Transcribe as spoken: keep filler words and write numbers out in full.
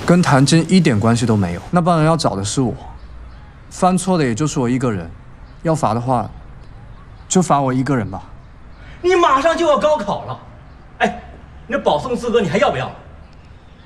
跟谭晶一点关系都没有。那帮人要找的是我，犯错的也就是我一个人。要罚的话，就罚我一个人吧。 你马上就要高考了，哎，你这保送资格你还要不要？